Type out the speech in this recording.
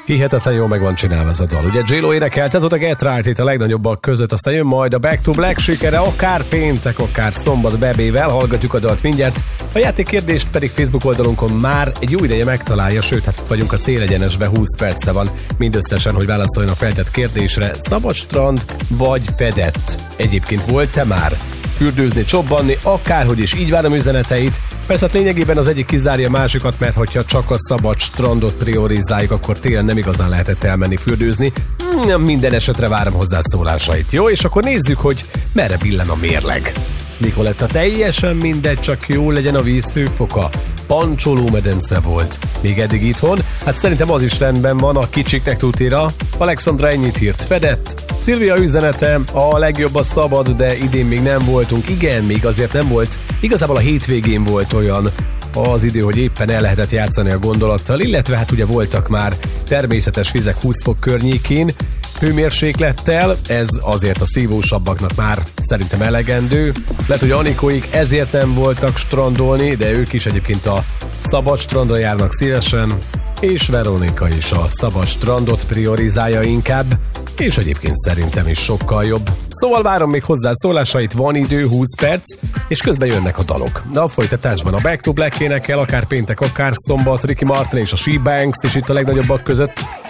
Hihetetlen jól meg van csinálva ez a dal. Ugye J-Lo énekelt, ez volt a Get Right itt a legnagyobbak között, aztán jön majd a Back to Black sikere, akár péntek, akár szombat bebével, hallgatjuk a dalt mindjárt. A játékkérdést pedig Facebook oldalunkon már egy jó ideje megtalálja, sőt, hát vagyunk a célegyenesbe, 20 perce van mindösszesen, hogy válaszoljon a feltett kérdésre. Szabad strand vagy fedett? Egyébként volt-e már fürdőzni, csobbanni, akárhogy is, így várom üzeneteit. Persze hát lényegében az egyik kizárja a másikat, mert hogyha csak a szabad strandot priorizáljuk, akkor télen nem igazán lehetett elmenni fürdőzni. Minden esetre várom hozzászólásait. Jó, és akkor nézzük, hogy merre billen a mérleg. Nikoletta, teljesen mindegy, csak jó legyen a víz hőfoka. Pancsolómedence volt. Még eddig itthon? Hát szerintem az is rendben van, a kicsiknek tutira. Alexandra ennyit írt, fedett. Szilvia üzenete, a legjobb a szabad, de idén még nem voltunk. Igen, még azért nem volt. Igazából a hétvégén volt olyan az idő, hogy éppen el lehetett játszani a gondolattal, illetve hát ugye voltak már természetes vizek 20 fok környékén, hőmérséklettel, ez azért a szívósabbaknak már szerintem elegendő. Lehet, hogy Anikóik ezért nem voltak strandolni, de ők is egyébként a szabad strandra járnak szívesen, és Veronika is a szabad strandot priorizálja inkább, és egyébként szerintem is sokkal jobb. Szóval várom még hozzászólásait, van idő, 20 perc, és közben jönnek a dalok. De a folytatásban a Back to Black énekel, akár péntek, akár szombat, Ricky Martin és a She Banks is itt a legnagyobbak között.